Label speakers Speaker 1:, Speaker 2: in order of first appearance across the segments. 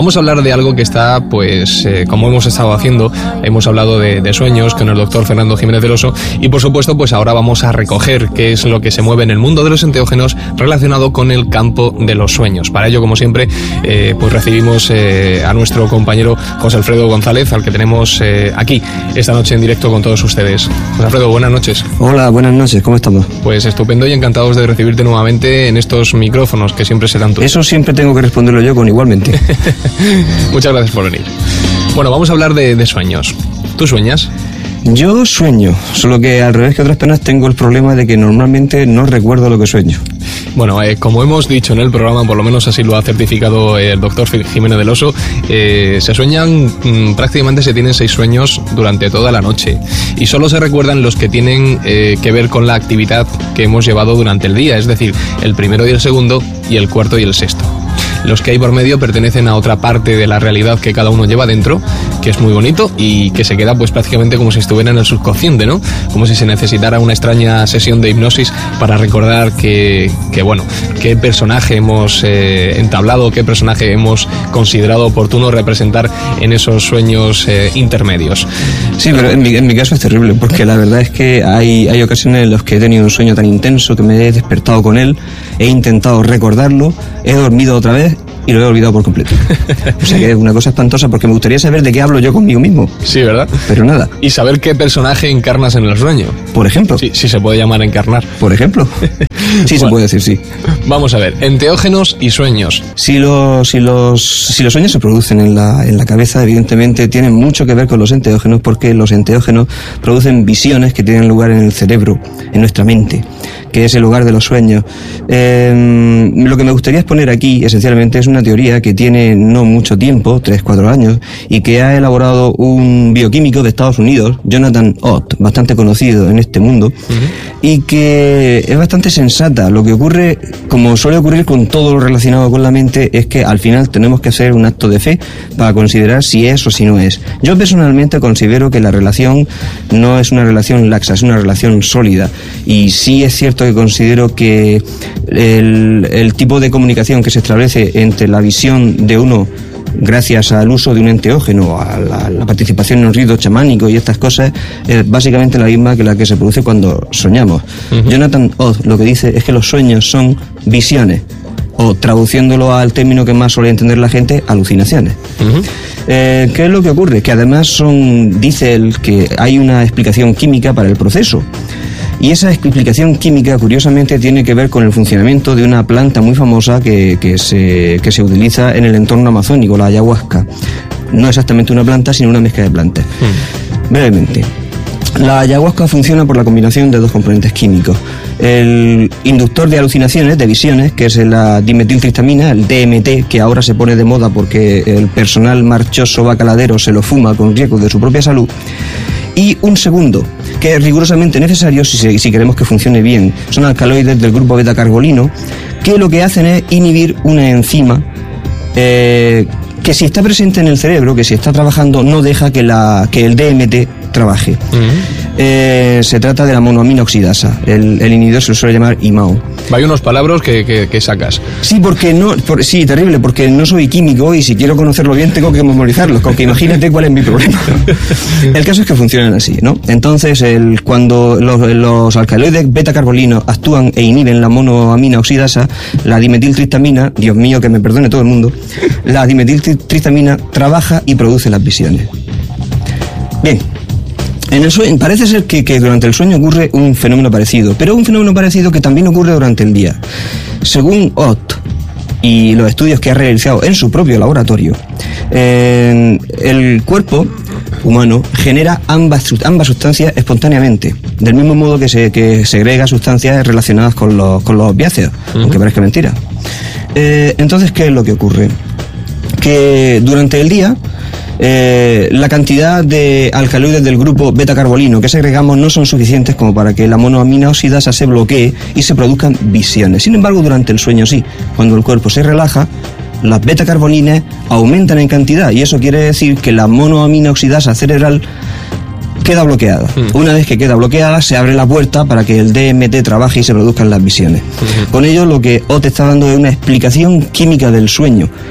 Speaker 1: Vamos a hablar de algo que está, pues, como hemos estado haciendo, hemos hablado de sueños con el doctor Fernando Jiménez del Oso, y por supuesto, pues ahora vamos a recoger qué es lo que se mueve en el mundo de los enteógenos relacionado con el campo de los sueños. Para ello, como siempre, pues recibimos a nuestro compañero José Alfredo González, al que tenemos aquí esta noche en directo con todos ustedes. José Alfredo, buenas noches.
Speaker 2: Hola, buenas noches, ¿cómo estamos?
Speaker 1: Pues estupendo y encantados de recibirte nuevamente en estos micrófonos que siempre serán tuyos.
Speaker 2: Eso siempre tengo que responderlo yo con igualmente.
Speaker 1: Muchas gracias por venir. Bueno, vamos a hablar de sueños. ¿Tú sueñas?
Speaker 2: Yo sueño, solo que al revés que otras personas tengo el problema de que normalmente no recuerdo lo que sueño.
Speaker 1: Bueno, como hemos dicho en el programa, por lo menos así lo ha certificado el doctor Jiménez del Oso, se sueñan, prácticamente se tienen 6 sueños durante toda la noche y solo se recuerdan los que tienen que ver con la actividad que hemos llevado durante el día, es decir, el primero y el segundo y el cuarto y el sexto. Los que hay por medio pertenecen a otra parte de la realidad que cada uno lleva dentro, que es muy bonito y que se queda pues prácticamente como si estuviera en el subconsciente, ¿no? Como si se necesitara una extraña sesión de hipnosis para recordar que bueno, qué personaje hemos entablado, qué personaje hemos considerado oportuno representar en esos sueños intermedios.
Speaker 2: Sí, pero en mi caso es terrible, porque la verdad es que hay ocasiones en las que he tenido un sueño tan intenso que me he despertado con él, he intentado recordarlo, he dormido otra vez y lo he olvidado por completo. O sea que es una cosa espantosa, porque me gustaría saber de qué hablo yo conmigo mismo.
Speaker 1: Sí, ¿verdad?
Speaker 2: Pero nada.
Speaker 1: Y saber qué personaje encarnas en el sueño.
Speaker 2: Por ejemplo.
Speaker 1: Sí, se puede llamar encarnar.
Speaker 2: Por ejemplo. Sí, bueno, se puede decir, sí.
Speaker 1: Vamos a ver, enteógenos y sueños.
Speaker 2: Si los sueños se producen en la cabeza, evidentemente tienen mucho que ver con los enteógenos, porque los enteógenos producen visiones que tienen lugar en el cerebro, en nuestra mente, que es el lugar de los sueños. Lo que me gustaría exponer aquí, esencialmente, es una teoría que tiene no mucho tiempo, 3-4 años, y que ha elaborado un bioquímico de Estados Unidos, Jonathan Ott, bastante conocido en este mundo, y que es bastante sensata. Lo que ocurre, como suele ocurrir con todo lo relacionado con la mente, es que al final tenemos que hacer un acto de fe para considerar si es o si no es. Yo personalmente considero que la relación no es una relación laxa, es una relación sólida, y sí es cierto que considero que el tipo de comunicación que se establece entre la visión de uno gracias al uso de un enteógeno, a la participación en un rito chamánico y estas cosas, es básicamente la misma que la que se produce cuando soñamos. Jonathan Ott lo que dice es que los sueños son visiones, o traduciéndolo al término que más suele entender la gente, alucinaciones. ¿Qué es lo que ocurre? Que además dice él que hay una explicación química para el proceso. Y esa explicación química, curiosamente, tiene que ver con el funcionamiento de una planta muy famosa que se utiliza en el entorno amazónico, la ayahuasca. No exactamente una planta, sino una mezcla de plantas. Brevemente, la ayahuasca funciona por la combinación de 2 componentes químicos. El inductor de alucinaciones, de visiones, que es la dimetiltristamina, el DMT, que ahora se pone de moda porque el personal marchoso bacaladero se lo fuma con riesgo de su propia salud. Y un segundo, que es rigurosamente necesario si queremos que funcione bien. Son alcaloides del grupo beta-carbolino, que lo que hacen es inhibir una enzima que si está presente en el cerebro, que si está trabajando, no deja que el DMT trabaje. Se trata de la monoamina oxidasa. El inhibidor se lo suele llamar IMAO.
Speaker 1: Hay unos palabras que sacas.
Speaker 2: Sí, sí, terrible, porque no soy químico y si quiero conocerlo bien tengo que memorizarlo, aunque imagínate cuál es mi problema. El caso es que funcionan así, ¿no? Entonces, cuando los alcaloides beta-carbolinos actúan e inhiben la monoamina oxidasa, la dimetiltristamina, Dios mío, que me perdone todo el mundo, la dimetiltristamina trabaja y produce las visiones. Bien. En el sueño, parece ser que durante el sueño ocurre un fenómeno parecido, pero un fenómeno parecido que también ocurre durante el día. Según Ott y los estudios que ha realizado en su propio laboratorio, el cuerpo humano genera ambas sustancias espontáneamente, del mismo modo que segrega sustancias relacionadas con los opiáceos, aunque parezca mentira. Entonces, ¿qué es lo que ocurre? Que durante el día la cantidad de alcaloides del grupo beta-carbolino que segregamos no son suficientes como para que la monoamina oxidasa se bloquee y se produzcan visiones. Sin embargo, durante el sueño sí, cuando el cuerpo se relaja, las beta-carbolinas aumentan en cantidad y eso quiere decir que la monoamina oxidasa cerebral queda bloqueada. Una vez que queda bloqueada, se abre la puerta para que el DMT trabaje y se produzcan las visiones. Con ello, lo que Ott está dando es una explicación química del sueño.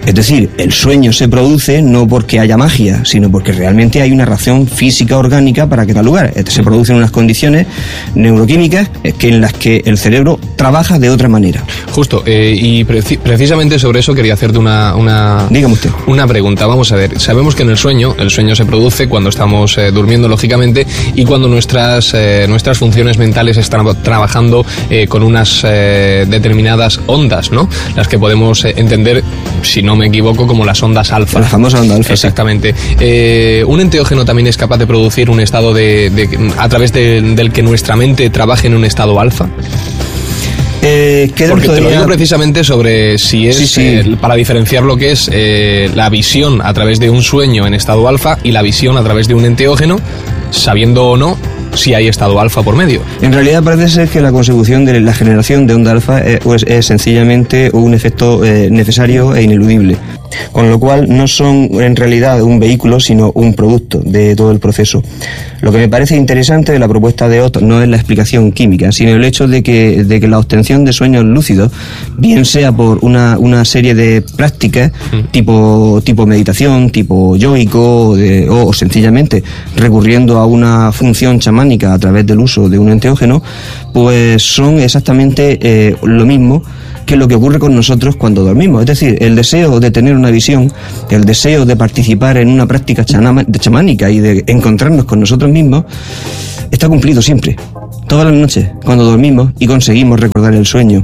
Speaker 2: Es decir, el sueño se produce no porque haya magia, sino porque realmente hay una razón física orgánica para que tal lugar. Se producen unas condiciones neuroquímicas en las que el cerebro trabaja de otra manera.
Speaker 1: Justo, y precisamente sobre eso quería hacerte
Speaker 2: Dígame usted.
Speaker 1: Una pregunta. Vamos a ver, sabemos que en el sueño se produce cuando estamos durmiendo, lógicamente, y cuando nuestras funciones mentales están trabajando con unas determinadas ondas, ¿no? Las que podemos entender, si no me equivoco, como las ondas alfa.
Speaker 2: La famosa onda alfa.
Speaker 1: Exactamente. ¿Un enteógeno también es capaz de producir un estado a través del que nuestra mente trabaje en un estado alfa? Porque te lo digo precisamente sobre si es para diferenciar lo que es la visión a través de un sueño en estado alfa y la visión a través de un enteógeno, sabiendo o no si hay estado alfa por medio.
Speaker 2: En realidad parece ser que la consecución de la generación de onda alfa es sencillamente un efecto necesario e ineludible, con lo cual no son en realidad un vehículo sino un producto de todo el proceso. Lo que me parece interesante de la propuesta de Ott no es la explicación química, sino el hecho de que la obtención de sueños lúcidos, bien sea por una serie de prácticas tipo meditación, tipo yoico, o sencillamente recurriendo a una función chamánica a través del uso de un enteógeno, pues son exactamente lo mismo que lo que ocurre con nosotros cuando dormimos. Es decir, el deseo de tener una visión, el deseo de participar en una práctica chamánica y de encontrarnos con nosotros mismos, está cumplido siempre, todas las noches, cuando dormimos y conseguimos recordar el sueño.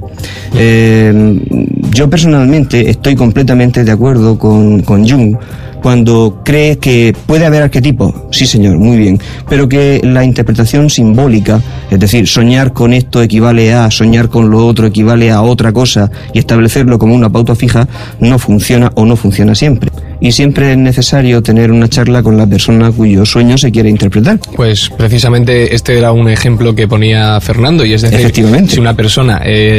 Speaker 2: Yo personalmente estoy completamente de acuerdo con Jung cuando cree que puede haber arquetipos, sí señor, muy bien, pero que la interpretación simbólica, es decir, soñar con esto equivale a, soñar con lo otro equivale a otra cosa y establecerlo como una pauta fija, no funciona o no funciona siempre. Y siempre es necesario tener una charla con la persona cuyo sueño se quiere interpretar.
Speaker 1: Pues precisamente este era un ejemplo que ponía Fernando, y es decir, si una persona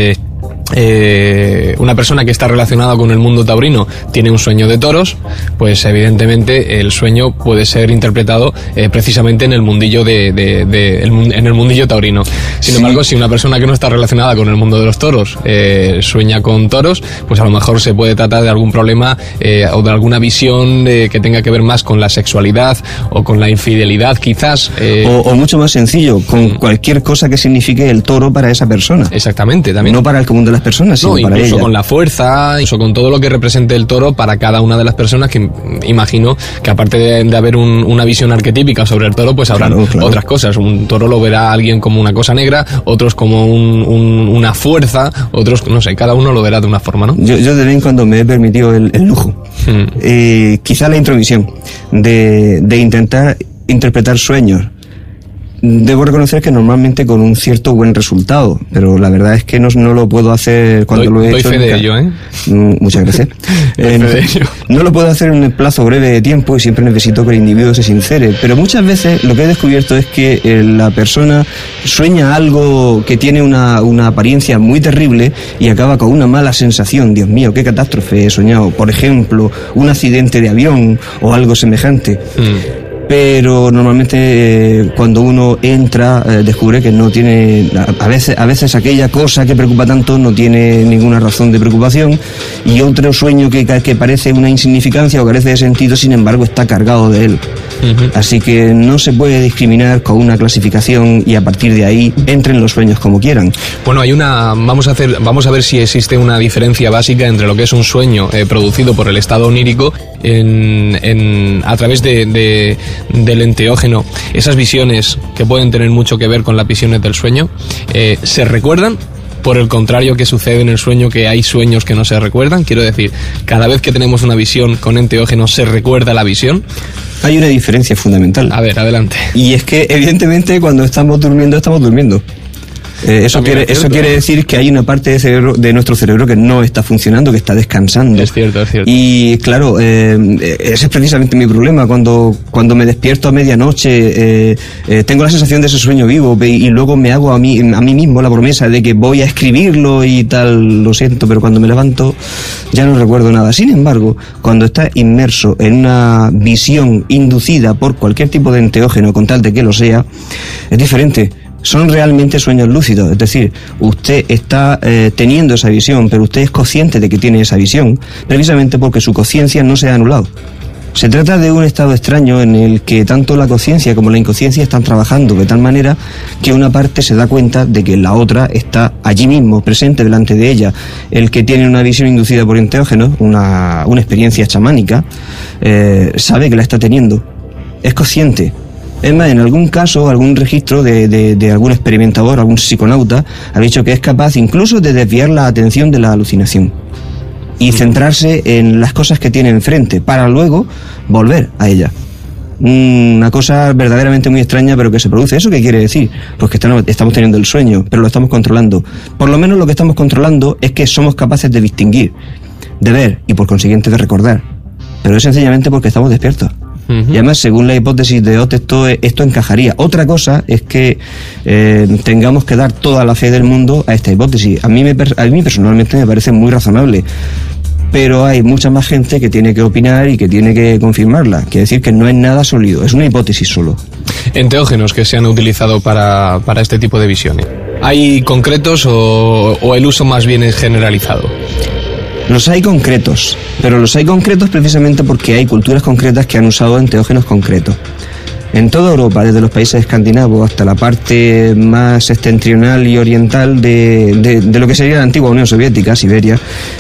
Speaker 1: que está relacionada con el mundo taurino tiene un sueño de toros, pues evidentemente el sueño puede ser interpretado precisamente en el mundillo en el mundillo taurino. Sin embargo, si una persona que no está relacionada con el mundo de los toros sueña con toros, pues a lo mejor se puede tratar de algún problema o de alguna visión que tenga que ver más con la sexualidad o con la infidelidad, quizás.
Speaker 2: O mucho más sencillo, con cualquier cosa que signifique el toro para esa persona.
Speaker 1: Exactamente, también.
Speaker 2: No para el común de las personas, sino para ella.
Speaker 1: Incluso con la fuerza, incluso con todo lo que represente el toro para cada una de las personas, que imagino que aparte de haber una visión arquetípica sobre el toro, pues habrá otras cosas. Un toro lo verá alguien como una cosa negra, otros como una fuerza, otros, no sé, cada uno lo verá de una forma, ¿no?
Speaker 2: Yo de vez en cuando me he permitido el lujo, quizá la intromisión, de intentar interpretar sueños. Debo reconocer que normalmente con un cierto buen resultado, pero la verdad es que no lo puedo hacer cuando lo he hecho.
Speaker 1: Doy fe de ello, ¿eh?
Speaker 2: Muchas gracias. No lo puedo hacer en un plazo breve de tiempo y siempre necesito que el individuo se sincere, pero muchas veces lo que he descubierto es que la persona sueña algo que tiene una apariencia muy terrible y acaba con una mala sensación. Dios mío, qué catástrofe he soñado. Por ejemplo, un accidente de avión o algo semejante. Pero normalmente cuando uno entra descubre que no tiene, a veces aquella cosa que preocupa tanto no tiene ninguna razón de preocupación, y otro sueño que parece una insignificancia o carece de sentido, sin embargo está cargado de él. Así que no se puede discriminar con una clasificación y a partir de ahí entren los sueños como quieran.
Speaker 1: Bueno, vamos a ver si existe una diferencia básica entre lo que es un sueño producido por el estado onírico a través del enteógeno. Esas visiones que pueden tener mucho que ver con las visiones del sueño, ¿se recuerdan? Por el contrario que sucede en el sueño, que hay sueños que no se recuerdan. Quiero decir, cada vez que tenemos una visión con enteógeno, ¿se recuerda la visión?
Speaker 2: Hay una diferencia fundamental.
Speaker 1: A ver, adelante.
Speaker 2: Y es que, evidentemente, cuando estamos durmiendo, estamos durmiendo. Eso quiere decir que hay una parte de nuestro cerebro que no está funcionando, que está descansando.
Speaker 1: Es cierto.
Speaker 2: Y claro, ese es precisamente mi problema. Cuando me despierto a medianoche, tengo la sensación de ese sueño vivo y luego me hago a mí mismo la promesa de que voy a escribirlo y tal. Lo siento, pero cuando me levanto ya no recuerdo nada. Sin embargo, cuando estás inmerso en una visión inducida por cualquier tipo de enteógeno, con tal de que lo sea, es diferente. son realmente sueños lúcidos, es decir, usted está teniendo esa visión, pero usted es consciente de que tiene esa visión, precisamente porque su conciencia no se ha anulado. Se trata de un estado extraño en el que tanto la conciencia como la inconsciencia están trabajando de tal manera que una parte se da cuenta de que la otra está allí mismo, presente delante de ella. El que tiene una visión inducida por enteógenos, una experiencia chamánica, sabe que la está teniendo. Es consciente. Es más, en algún caso, algún registro de algún experimentador, algún psiconauta, ha dicho que es capaz incluso de desviar la atención de la alucinación y centrarse en las cosas que tiene enfrente para luego volver a ella. Una cosa verdaderamente muy extraña, pero que se produce. ¿Eso qué quiere decir? Pues que estamos teniendo el sueño, pero lo estamos controlando. Por lo menos lo que estamos controlando es que somos capaces de distinguir, de ver y por consiguiente de recordar. Pero es sencillamente porque estamos despiertos. Y además, según la hipótesis de Ott, esto encajaría. Otra cosa es que tengamos que dar toda la fe del mundo a esta hipótesis. A mí personalmente me parece muy razonable, pero hay mucha más gente que tiene que opinar y que tiene que confirmarla. Quiere decir que no es nada sólido, es una hipótesis solo.
Speaker 1: Enteógenos que se han utilizado para este tipo de visiones, ¿hay concretos o el uso más bien es generalizado?
Speaker 2: Los hay concretos, pero los hay concretos precisamente porque hay culturas concretas que han usado enteógenos concretos. En toda Europa, desde los países escandinavos hasta la parte más septentrional y oriental de lo que sería la antigua Unión Soviética, Siberia,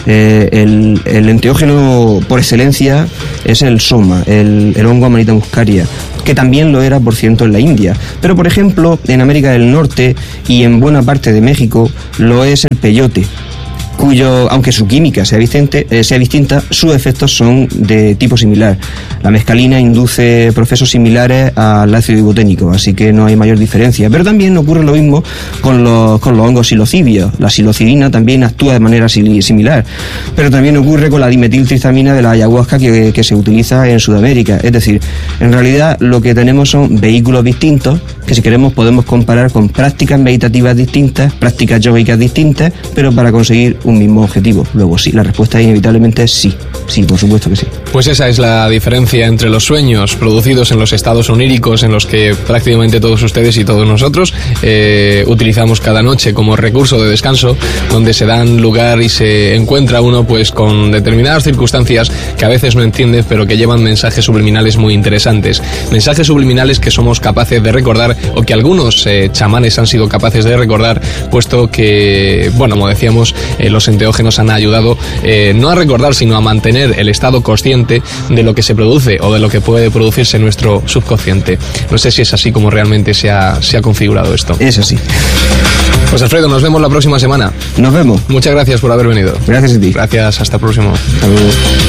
Speaker 2: el enteógeno por excelencia es el soma, el hongo Amanita muscaria, que también lo era, por cierto, en la India. Pero, por ejemplo, en América del Norte y en buena parte de México lo es el peyote, cuyo, aunque su química sea distinta, sus efectos son de tipo similar. La mescalina induce procesos similares al ácido iboténico, así que no hay mayor diferencia. Pero también ocurre lo mismo con los hongos psilocibios. La psilocibina también actúa de manera similar, pero también ocurre con la dimetiltrizamina de la ayahuasca que se utiliza en Sudamérica. Es decir, en realidad lo que tenemos son vehículos distintos que, si queremos, podemos comparar con prácticas meditativas distintas, prácticas yógicas distintas, pero para conseguir un mismo objetivo. Luego sí, la respuesta inevitablemente es sí. Sí, por supuesto que sí.
Speaker 1: Pues esa es la diferencia entre los sueños producidos en los estados oníricos, en los que prácticamente todos ustedes y todos nosotros utilizamos cada noche como recurso de descanso, donde se dan lugar y se encuentra uno pues con determinadas circunstancias que a veces no entiende, pero que llevan mensajes subliminales muy interesantes. Mensajes subliminales que somos capaces de recordar, o que algunos chamanes han sido capaces de recordar, puesto que, bueno, como decíamos, los enteógenos han ayudado no a recordar, sino a mantener el estado consciente de lo que se produce o de lo que puede producirse en nuestro subconsciente. No sé si es así como realmente se ha configurado esto.
Speaker 2: Es así.
Speaker 1: Pues Alfredo, nos vemos la próxima semana.
Speaker 2: Nos vemos.
Speaker 1: Muchas gracias por haber venido.
Speaker 2: Gracias a ti.
Speaker 1: Gracias, hasta el próximo.
Speaker 2: Hasta luego.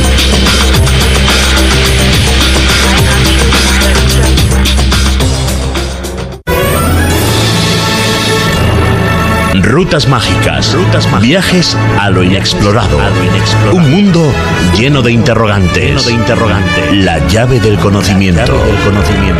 Speaker 3: Rutas mágicas, viajes a lo inexplorado, un mundo lleno de interrogantes, la llave del conocimiento.